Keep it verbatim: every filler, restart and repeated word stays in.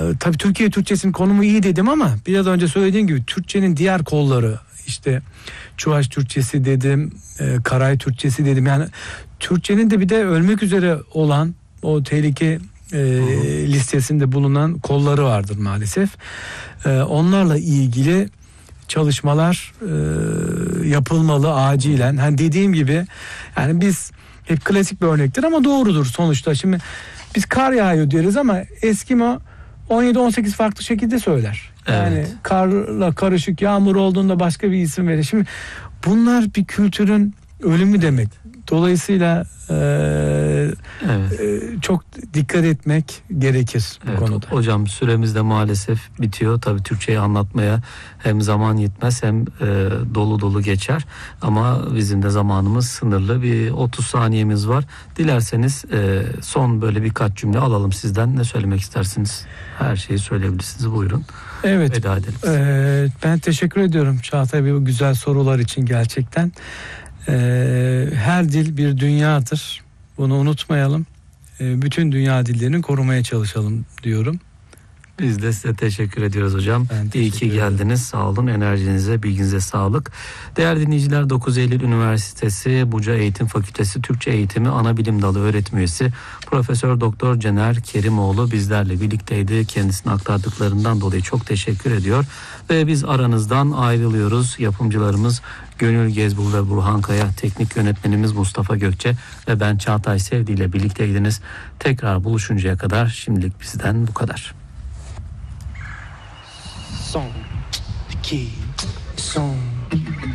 tabii Türkiye Türkçesinin konumu iyi dedim ama biraz önce söylediğim gibi Türkçenin diğer kolları, işte Çuvaş Türkçesi dedim, e, Karay Türkçesi dedim. Yani Türkçenin de bir de ölmek üzere olan o tehlike e, listesinde bulunan kolları vardır maalesef. E, onlarla ilgili çalışmalar e, yapılmalı acilen. Hani dediğim gibi, yani biz hep klasik bir örnektir ama doğrudur sonuçta. Şimdi biz kar yağıyor diyoruz ama Eskimo on yedi on sekiz farklı şekilde söyler. Yani evet, karla karışık yağmur olduğunda başka bir isim verir. Şimdi bunlar bir kültürün ölümü demek. Dolayısıyla e, evet. e, çok dikkat etmek gerekir bu evet, konuda. Hocam süremiz de maalesef bitiyor. Tabii Türkçeyi anlatmaya hem zaman yetmez hem e, dolu dolu geçer. Ama bizim de zamanımız sınırlı. Bir otuz saniyemiz var. Dilerseniz e, son böyle birkaç cümle alalım sizden. Ne söylemek istersiniz? Her şeyi söyleyebilirsiniz. Buyurun. Evet. Veda edelim. E, ben teşekkür ediyorum Çağatay Bey bu güzel sorular için gerçekten. Ee, her dil bir dünyadır. Bunu unutmayalım. Ee, bütün dünya dillerini korumaya çalışalım diyorum. Biz de size teşekkür ediyoruz hocam. İyi ki geldiniz. Sağ olun. Enerjinize, bilginize sağlık. Değerli dinleyiciler, dokuz Eylül Üniversitesi Buca Eğitim Fakültesi Türkçe Eğitimi Anabilim Dalı öğretim üyesi Profesör Doktor Cener Kerimoğlu bizlerle birlikteydi. Kendisine aktardıklarından dolayı çok teşekkür ediyor. Ve biz aranızdan ayrılıyoruz. Yapımcılarımız Gönül Gezbul ve Burhan Kaya, teknik yönetmenimiz Mustafa Gökçe ve ben Çağatay Sevdi ile birlikteydiniz. Tekrar buluşuncaya kadar şimdilik bizden bu kadar. Song, the key, song.